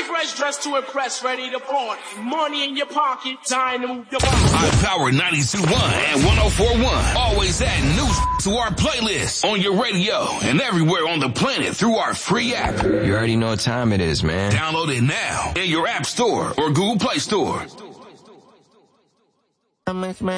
fresh, dressed to impress, ready to pawn. Money in your pocket, time to move the ball. iPower 92.1 and 104.1. Always add new to our playlist on your radio and everywhere on the planet through our free app. You already know what time it is, man. Download it now in your App Store or Google Play Store.